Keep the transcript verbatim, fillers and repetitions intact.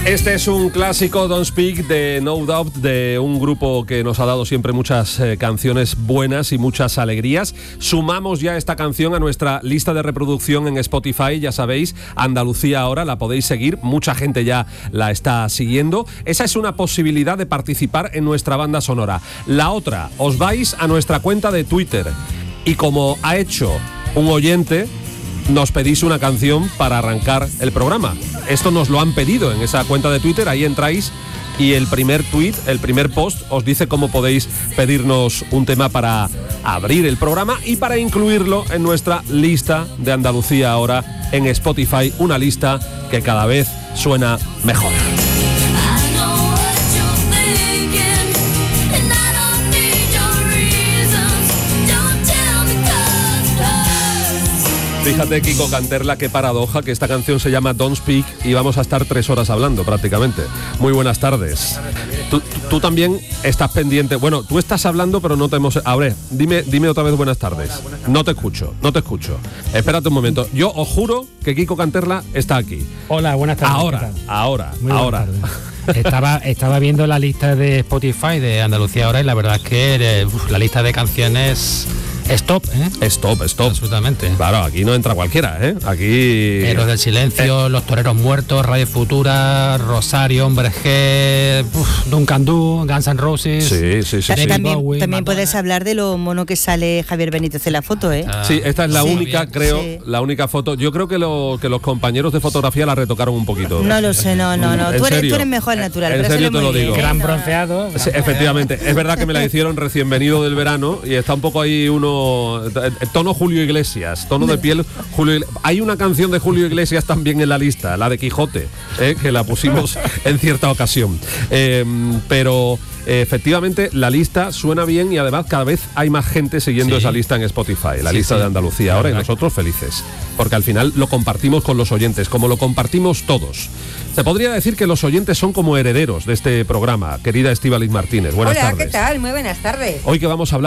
Este es un clásico, Don't Speak, de No Doubt, de un grupo que nos ha dado siempre muchas eh, canciones buenas y muchas alegrías. Sumamos ya esta canción a nuestra lista de reproducción en Spotify, ya sabéis, Andalucía Ahora, la podéis seguir, mucha gente ya la está siguiendo. Esa es una posibilidad de participar en nuestra banda sonora. La otra, os vais a nuestra cuenta de Twitter y como ha hecho un oyente, nos pedís una canción para arrancar el programa. Esto nos lo han pedido en esa cuenta de Twitter, ahí entráis y el primer tweet, el primer post os dice cómo podéis pedirnos un tema para abrir el programa y para incluirlo en nuestra lista de Andalucía Ahora en Spotify, una lista que cada vez suena mejor. Fíjate, Kiko Canterla, qué paradoja, que esta canción se llama Don't Speak y vamos a estar tres horas hablando prácticamente. Muy buenas tardes. Tú, tú también estás pendiente. Bueno, tú estás hablando, pero no te hemos... A ver, dime, dime otra vez buenas tardes. Hola, buenas tardes. No te escucho, no te escucho. Espérate un momento. Yo os juro que Kiko Canterla está aquí. Hola, buenas tardes. Ahora, ahora, Muy ahora. Estaba, estaba viendo la lista de Spotify de Andalucía Ahora y la verdad es que eh, uf, la lista de canciones es top, ¿eh? Stop, stop. Absolutamente. Claro, aquí no entra cualquiera, ¿eh? Aquí... Héroes del Silencio, eh. Los Toreros Muertos, Radio Futura, Rosario, Hombre G, uf, Duncan Du, Guns N' Roses. Sí, sí, sí. También, sí. también, Bowie, también Madonna. puedes hablar de lo mono que sale Javier Benítez en la foto, ¿eh? Ah, Sí, esta es la Sí. única, bien. creo, Sí. la única foto. Yo creo que, lo, que los compañeros de fotografía la retocaron un poquito. No lo sé, no, no, no. ¿En Tú eres, serio? tú eres mejor al natural. En pero serio sale te muy lo bien, digo. ¿eh? Gran No. bronceado. Sí, efectivamente, es verdad que me la hicieron recién venido del verano y está un poco ahí uno... Tono Julio Iglesias, tono de piel Julio Iglesias. Hay una canción de Julio Iglesias también en la lista, la de Quijote, ¿eh? Que la pusimos en cierta ocasión. Eh, pero eh, efectivamente la lista suena bien y además cada vez hay más gente siguiendo Sí. esa lista en Spotify, la Sí, lista sí. de Andalucía Ahora, y Verdad. nosotros felices, porque al final lo compartimos con los oyentes, como lo compartimos todos. Se podría decir que los oyentes son como herederos de este programa, querida Estíbaliz Martínez. Buenas Hola, tardes. ¿qué tal? Muy buenas tardes. Hoy que vamos a hablar